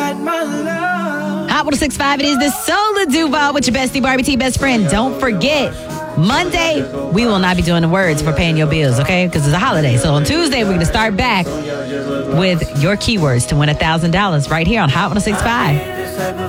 Hot 106.5, it is the Soul of Duval with your bestie Barbie T best friend. Don't forget, Monday, we will not be doing the words for paying your bills, okay? Because it's a holiday. So on Tuesday, we're going to start back with your keywords to win $1,000 right here on Hot 106.5.